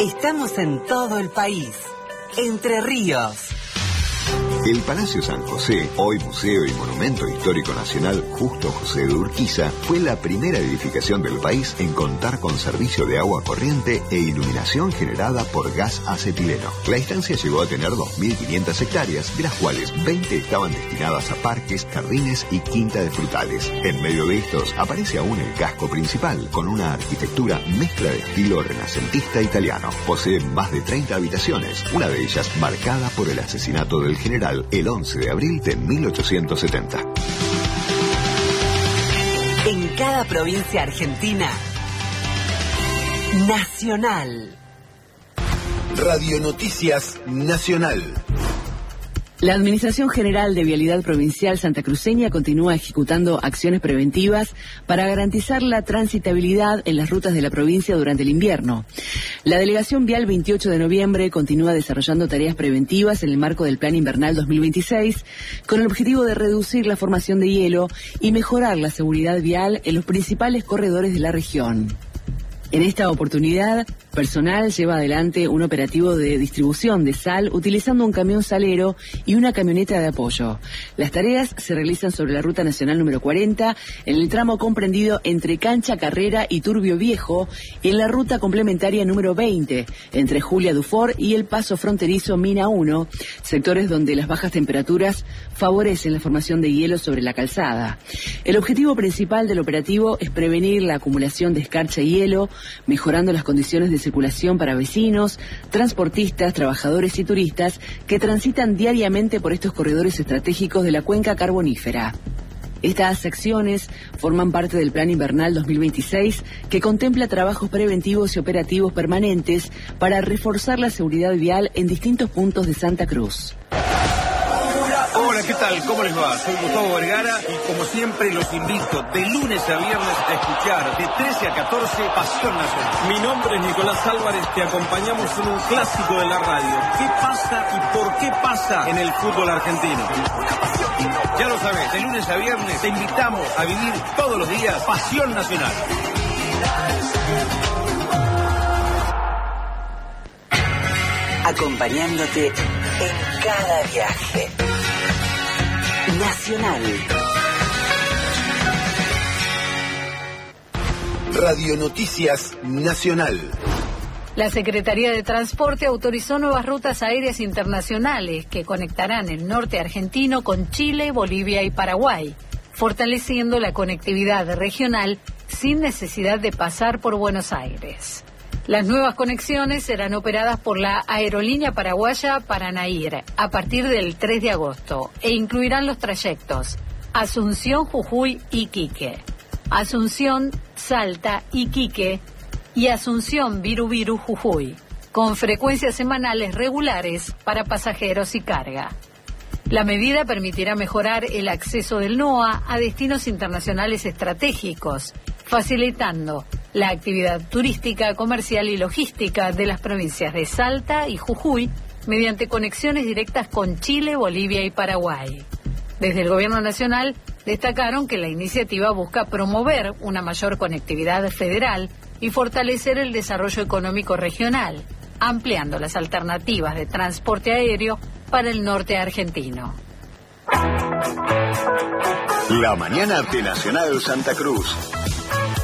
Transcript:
Estamos en todo el país. Entre Ríos. El Palacio San José, hoy Museo y Monumento Histórico Nacional Justo José de Urquiza, fue la primera edificación del país en contar con servicio de agua corriente e iluminación generada por gas acetileno. La instancia llegó a tener 2.500 hectáreas, de las cuales 20 estaban destinadas a parques, jardines y quinta de frutales. En medio de estos aparece aún el casco principal, con una arquitectura mezcla de estilo renacentista italiano. Posee más de 30 habitaciones, una de ellas marcada por el asesinato del general el 11 de abril de 1870. En cada provincia argentina, Nacional. Radio Noticias Nacional. La Administración General de Vialidad Provincial santacruceña continúa ejecutando acciones preventivas para garantizar la transitabilidad en las rutas de la provincia durante el invierno. La Delegación Vial 28 de noviembre continúa desarrollando tareas preventivas en el marco del Plan Invernal 2026 con el objetivo de reducir la formación de hielo y mejorar la seguridad vial en los principales corredores de la región. En esta oportunidad, personal lleva adelante un operativo de distribución de sal utilizando un camión salero y una camioneta de apoyo. Las tareas se realizan sobre la Ruta Nacional número 40, en el tramo comprendido entre Cancha Carrera y Turbio Viejo, y en la ruta complementaria número 20, entre Julia Dufour y el paso fronterizo Mina 1, sectores donde las bajas temperaturas favorecen la formación de hielo sobre la calzada. El objetivo principal del operativo es prevenir la acumulación de escarcha y hielo, mejorando las condiciones de circulación para vecinos, transportistas, trabajadores y turistas que transitan diariamente por estos corredores estratégicos de la cuenca carbonífera. Estas acciones forman parte del Plan Invernal 2026, que contempla trabajos preventivos y operativos permanentes para reforzar la seguridad vial en distintos puntos de Santa Cruz. Hola, ¿qué tal? ¿Cómo les va? Soy Gustavo Vergara y como siempre los invito de lunes a viernes a escuchar de 13 a 14 Pasión Nacional. Mi nombre es Nicolás Álvarez, te acompañamos en un clásico de la radio. ¿Qué pasa y por qué pasa en el fútbol argentino? Ya lo sabes, de lunes a viernes te invitamos a vivir todos los días Pasión Nacional. Acompañándote en cada viaje. Nacional. Radio Noticias Nacional. La Secretaría de Transporte autorizó nuevas rutas aéreas internacionales que conectarán el norte argentino con Chile, Bolivia y Paraguay, fortaleciendo la conectividad regional sin necesidad de pasar por Buenos Aires. Las nuevas conexiones serán operadas por la aerolínea paraguaya Paranair a partir del 3 de agosto e incluirán los trayectos Asunción, Jujuy, Iquique, Asunción, Salta, Iquique y Asunción, Viru, Jujuy, con frecuencias semanales regulares para pasajeros y carga. La medida permitirá mejorar el acceso del NOA a destinos internacionales estratégicos, facilitando la actividad turística, comercial y logística de las provincias de Salta y Jujuy mediante conexiones directas con Chile, Bolivia y Paraguay. Desde el Gobierno Nacional destacaron que la iniciativa busca promover una mayor conectividad federal y fortalecer el desarrollo económico regional, ampliando las alternativas de transporte aéreo para el norte argentino. La mañana de Nacional Santa Cruz.